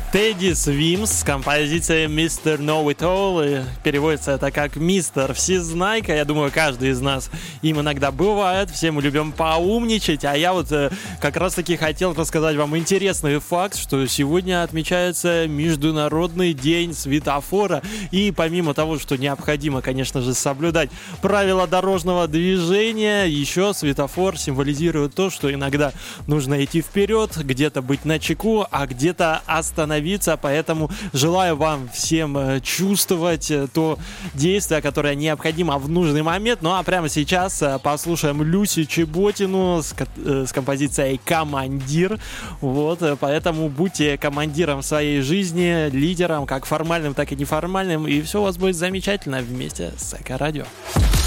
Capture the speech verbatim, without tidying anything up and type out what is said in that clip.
Teddy Swims с композицией мистер Know It All. Переводится это как «Мистер Всезнайка». Я думаю, каждый из нас им иногда бывает. Все мы любим поумничать. А я вот как раз-таки хотел рассказать вам интересный факт, что сегодня отмечается Международный день светофора. И помимо того, что необходимо, конечно же, соблюдать правила дорожного движения, еще светофор символизирует то, что иногда нужно идти вперед, где-то быть начеку, а где-то остановиться. Поэтому желаю вам всем чувствовать то действие, которое необходимо в нужный момент. Ну а прямо сейчас послушаем Люси Чеботину с, с композицией «Командир». Вот, поэтому будьте командиром своей жизни, лидером, как формальным, так и неформальным, и все у вас будет замечательно вместе с Эко-радио.